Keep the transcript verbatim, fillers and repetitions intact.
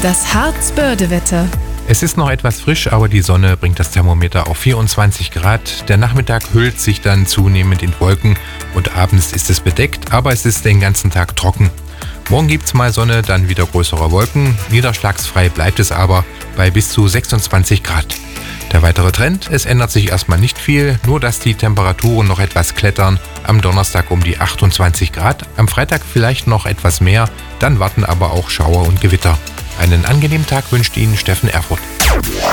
Das Harzbörde-Wetter. Es ist noch etwas frisch, aber die Sonne bringt das Thermometer auf vierundzwanzig Grad. Der Nachmittag hüllt sich dann zunehmend in Wolken und abends ist es bedeckt, aber es ist den ganzen Tag trocken. Morgen gibt's mal Sonne, dann wieder größere Wolken. Niederschlagsfrei bleibt es aber bei bis zu sechsundzwanzig Grad. Der weitere Trend: Es ändert sich erstmal nicht viel, nur dass die Temperaturen noch etwas klettern. Am Donnerstag um die achtundzwanzig Grad, am Freitag vielleicht noch etwas mehr, dann warten aber auch Schauer und Gewitter. Einen angenehmen Tag wünscht Ihnen Steffen Erfurth.